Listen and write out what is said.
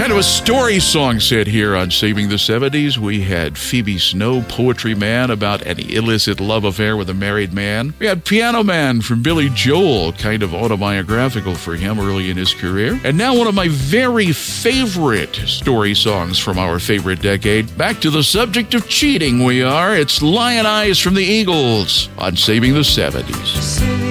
Kind of a story song set here on Saving the 70s. We had Phoebe Snow, Poetry Man, about an illicit love affair with a married man. We had Piano Man from Billy Joel, kind of autobiographical for him early in his career. And now one of my very favorite story songs from our favorite decade. Back to the subject of cheating we are. It's Lion Eyes from the Eagles on Saving the 70s.